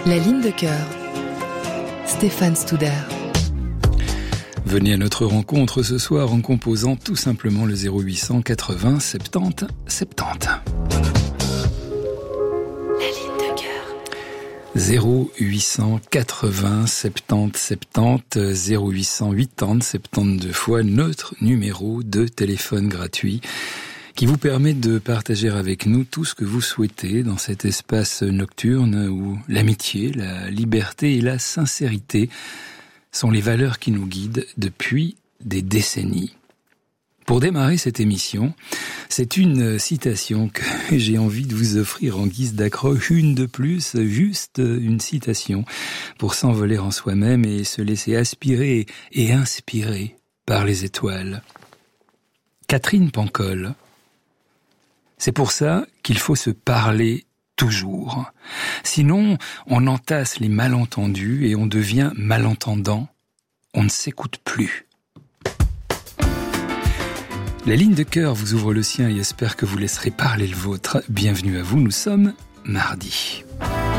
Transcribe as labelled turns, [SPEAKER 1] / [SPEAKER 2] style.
[SPEAKER 1] La ligne de cœur. Stéphane Studer.
[SPEAKER 2] Venez à notre rencontre ce soir en composant tout simplement le 0800 80 70 70.
[SPEAKER 1] La ligne de cœur.
[SPEAKER 2] 0800 80 70 70 0800 80 72 fois notre numéro de téléphone gratuit qui vous permet de partager avec nous tout ce que vous souhaitez dans cet espace nocturne où l'amitié, la liberté et la sincérité sont les valeurs qui nous guident depuis des décennies. Pour démarrer cette émission, c'est une citation que j'ai envie de vous offrir en guise d'accroche, une de plus, juste une citation pour s'envoler en soi-même et se laisser aspirer et inspirer par les étoiles. Catherine Pancol. C'est pour ça qu'il faut se parler toujours. Sinon, on entasse les malentendus et on devient malentendant. On ne s'écoute plus. La ligne de cœur vous ouvre le sien et espère que vous laisserez parler le vôtre. Bienvenue à vous, nous sommes mardi.